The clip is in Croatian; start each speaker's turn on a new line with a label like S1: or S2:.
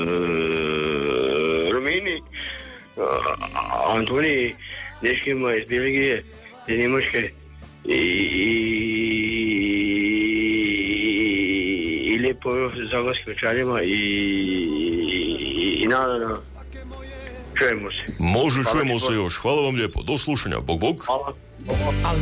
S1: Romini, Antoniji, dečkima iz Belgije, iz Njemačke i lijepo zagorskim večarima i nadano čujemo se.
S2: Može, čujemo se još. Hvala vam lijepo. Do slušanja. Bog, bog.
S1: Hvala.